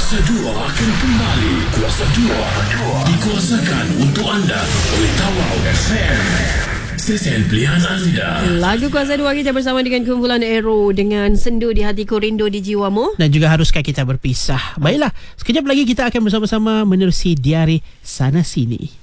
Kuasa 2 akan kembali. Kuasa 2 dikuasakan untuk anda oleh Tawau FM. Stesen pilihan anda. Lagu Kuasa 2 kita bersama dengan kumpulan Aero dengan Sendu di Hatiku, Rindu di Jiwamu. Dan juga haruskah kita berpisah. Baiklah, sekejap lagi kita akan bersama-sama menerusi diari Sana Sini.